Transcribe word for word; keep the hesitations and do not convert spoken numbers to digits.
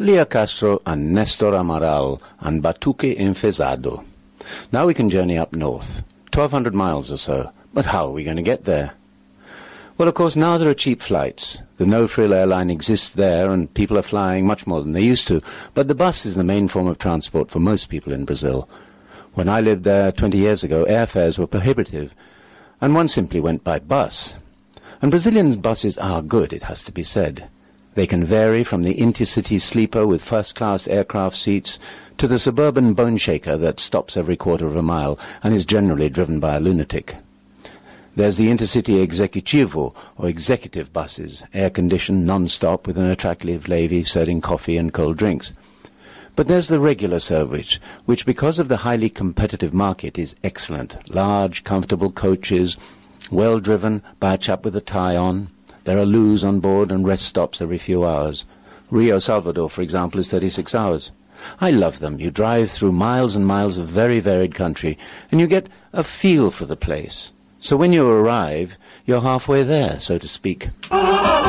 Lia Castro and Nestor Amaral and Batuque Enfezado. Now we can journey up north, twelve hundred miles or so. But how are we going to get there? Well, of course, now there are cheap flights. The no-frill airline exists there, and people are flying much more than they used to. But the bus is the main form of transport for most people in Brazil. When I lived there twenty years ago, airfares were prohibitive, and one simply went by bus. And Brazilian buses are good, it has to be said. They can vary from the intercity sleeper with first-class aircraft seats to the suburban bone shaker that stops every quarter of a mile and is generally driven by a lunatic. There's the intercity executivo, or executive buses, air-conditioned, non-stop, with an attractive lady serving coffee and cold drinks. But there's the regular service, which, because of the highly competitive market, is excellent. Large, comfortable coaches, well-driven by a chap with a tie on. There are loos on board and rest stops every few hours. Rio Salvador, for example, is thirty-six hours. I love them. You drive through miles and miles of very varied country, and you get a feel for the place. So when you arrive, you're halfway there, so to speak.